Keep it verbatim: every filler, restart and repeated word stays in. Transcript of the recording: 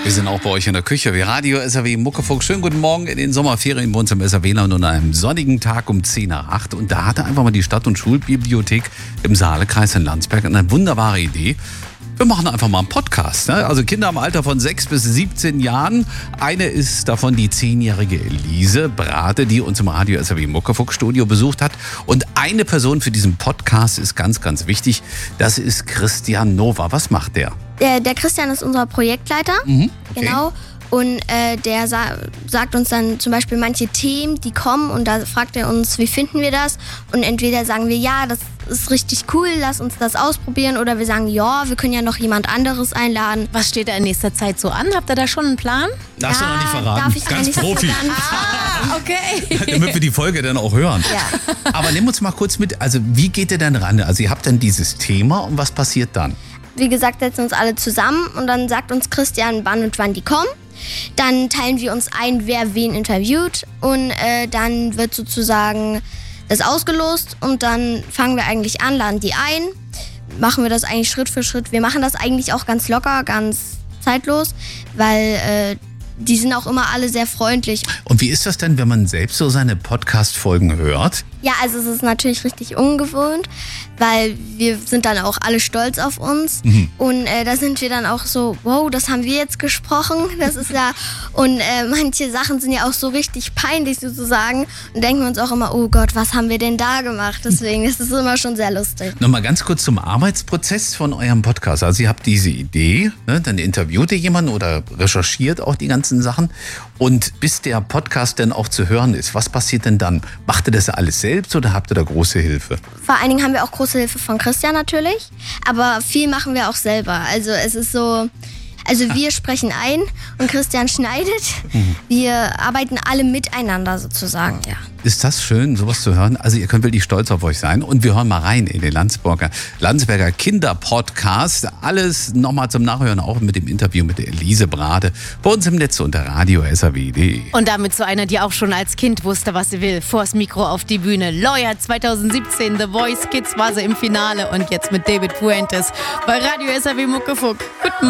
Wir sind auch bei euch in der Küche. Wir Radio S R W Muckefuck. Schönen guten Morgen in den Sommerferien bei uns im SRWland und an einem sonnigen Tag um zehn nach acht. Und da hatte einfach mal die Stadt- und Schulbibliothek im Saalekreis in Landsberg eine wunderbare Idee. Wir machen einfach mal einen Podcast. Ne? Also Kinder im Alter von sechs bis siebzehn Jahren. Eine ist davon die zehnjährige Elise Brade, die uns im Radio S R W Muckefuck Studio besucht hat. Und eine Person für diesen Podcast ist ganz, ganz wichtig. Das ist Christian Nova. Was macht der? Der, der Christian ist unser Projektleiter. Mhm, okay. Genau. Und äh, der sa- sagt uns dann zum Beispiel manche Themen, die kommen, und da fragt er uns, wie finden wir das? Und entweder sagen wir, ja, das ist richtig cool, lass uns das ausprobieren, oder wir sagen, ja, wir können ja noch jemand anderes einladen. Was steht da in nächster Zeit so an? Habt ihr da schon einen Plan? Darfst Ja, du noch nicht verraten? darf ich noch Ganz nicht Profi. verraten. Ah, okay. Damit wir die Folge dann auch hören. Ja. Aber nimm uns mal kurz mit, also wie geht ihr denn ran? Also ihr habt dann dieses Thema und was passiert dann? Wie gesagt, setzen uns alle zusammen und dann sagt uns Christian, wann und wann die kommen. Dann teilen wir uns ein, wer wen interviewt, und äh, dann wird sozusagen das ausgelost und dann fangen wir eigentlich an, laden die ein, machen wir das eigentlich Schritt für Schritt. Wir machen das eigentlich auch ganz locker, ganz zeitlos, weil äh, die sind auch immer alle sehr freundlich. Und wie ist das denn, wenn man selbst so seine Podcast-Folgen hört? Ja, also es ist natürlich richtig ungewohnt, weil wir sind dann auch alle stolz auf uns. Mhm. Und äh, da sind wir dann auch so, wow, das haben wir jetzt gesprochen. Das ist ja, und äh, manche Sachen sind ja auch so richtig peinlich sozusagen. Und denken wir uns auch immer, oh Gott, was haben wir denn da gemacht? Deswegen ist es immer schon sehr lustig. Nochmal ganz kurz zum Arbeitsprozess von eurem Podcast. Also ihr habt diese Idee, ne? Dann interviewt ihr jemanden oder recherchiert auch die ganzen Sachen. Und bis der Podcast dann auch zu hören ist, was passiert denn dann? Macht ihr das alles selbst oder habt ihr da große Hilfe? Vor allen Dingen haben wir auch große Hilfe von Christian natürlich, aber viel machen wir auch selber. Also es ist so, also wir sprechen ein und Christian schneidet. Mhm. Wir arbeiten alle miteinander sozusagen, ja. Ist das schön, sowas zu hören? Also ihr könnt wirklich stolz auf euch sein. Und wir hören mal rein in den Landsberger, Landsberger Kinderpodcast. Alles nochmal zum Nachhören, auch mit dem Interview mit der Elise Brade. Bei uns im Netz unter radio S R W punkt de. Und damit so einer, die auch schon als Kind wusste, was sie will. Vors Mikro auf die Bühne. Lawyer zwanzig siebzehn, The Voice Kids war sie im Finale. Und jetzt mit David Fuentes bei Radio S R W Muckefuck. Guten